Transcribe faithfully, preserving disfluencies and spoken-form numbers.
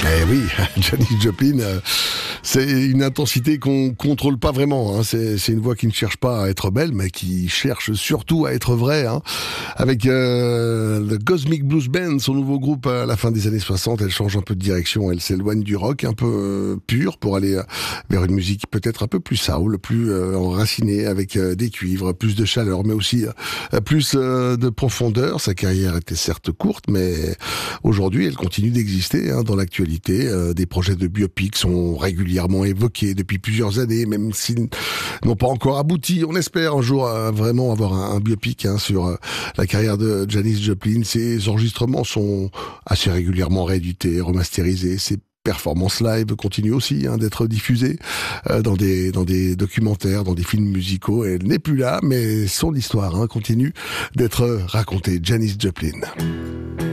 Eh oui, Janis Joplin, euh, c'est une intensité qu'on contrôle pas vraiment. Hein. C'est, c'est une voix qui ne cherche pas à être belle, mais qui cherche surtout à être vraie. Hein. Avec euh, le Cosmic Blues Band, son nouveau groupe à la fin des années soixante, elle change un peu de direction. Elle s'éloigne du rock un peu euh, pur pour aller euh, vers une musique peut-être un peu plus soul, plus euh, enracinée, avec euh, des cuivres, plus de chaleur, mais aussi euh, plus euh, de profondeur. Sa carrière était certes courte, mais aujourd'hui, elle continue d'exister hein, dans l'actualité. Euh, des projets de biopic sont régulièrement évoqués depuis plusieurs années, même s'ils n'ont pas encore abouti. On espère un jour euh, vraiment avoir un, un biopic hein, sur euh, la carrière de Janis Joplin. Ses enregistrements sont assez régulièrement réédités, remasterisés. Ses performances live continuent aussi hein, d'être diffusées euh, dans des dans des documentaires, dans des films musicaux. Elle n'est plus là, mais son histoire hein, continue d'être racontée. Janis Joplin.